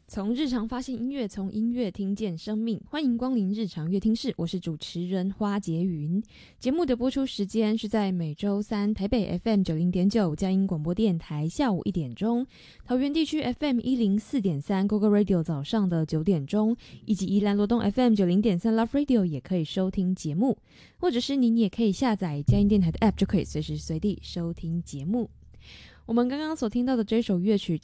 从日常发现音乐，从音乐听见生命。欢迎光临日常乐听室，我是主持人花洁云。节目的播出时间是在每周三台北 FM90.9 佳音广播电台下午1点钟，桃园地区 FM104.3 GoGo Radio 早上的9点钟，以及宜兰罗东 FM90.3 Love Radio 也可以收听节目，或者是您也可以下载佳音电台的 App 就可以随时随地收听节目。我们刚刚所听到的这首乐曲